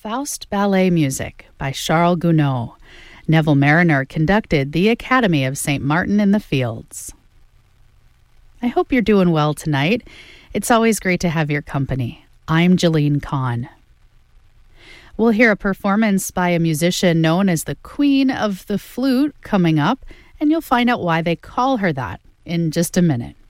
Faust Ballet Music by Charles Gounod. Neville Mariner conducted the Academy of St. Martin in the Fields. I hope you're doing well tonight. It's always great to have your company. I'm Jeline Kahn. We'll hear a performance by a musician known as the Queen of the Flute coming up, and you'll find out why they call her that in just a minute.